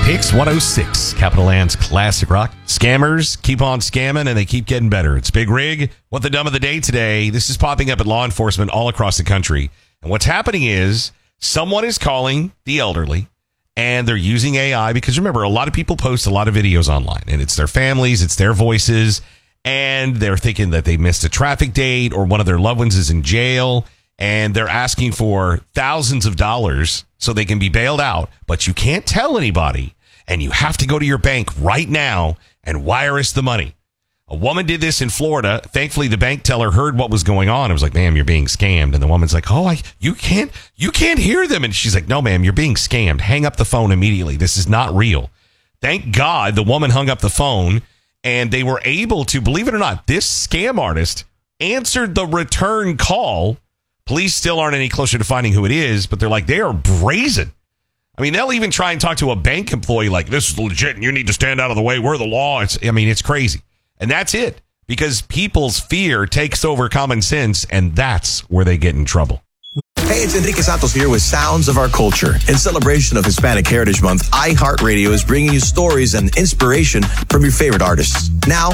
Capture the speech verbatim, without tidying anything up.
Hicks one oh six, Capital Land's classic rock. Scammers keep on scamming and they keep getting better. It's Big Rig. What the dumb of the day today. This is popping up at law enforcement all across the country. And what's happening is someone is calling the elderly and they're using A I because remember, a lot of people post a lot of videos online and it's their families, it's their voices, and they're thinking that they missed a traffic date or one of their loved ones is in jail and they're asking for thousands of dollars so they can be bailed out, but you can't tell anybody. And you have to go to your bank right now and wire us the money. A woman did this in Florida. Thankfully, the bank teller heard what was going on. It was like, ma'am, you're being scammed. And the woman's like, oh, I, you can't, you can't hear them. And she's like, no, ma'am, you're being scammed. Hang up the phone immediately. This is not real. Thank God the woman hung up the phone and they were able to, believe it or not, this scam artist answered the return call. Police still aren't any closer to finding who it is, but they're like, they are brazen. I mean, they'll even try and talk to a bank employee like, this is legit and you need to stand out of the way. We're the law. It's, I mean, it's crazy. And that's it. Because people's fear takes over common sense, and that's where they get in trouble. Hey, it's Enrique Santos here with Sounds of Our Culture. In celebration of Hispanic Heritage Month, iHeartRadio is bringing you stories and inspiration from your favorite artists. Now,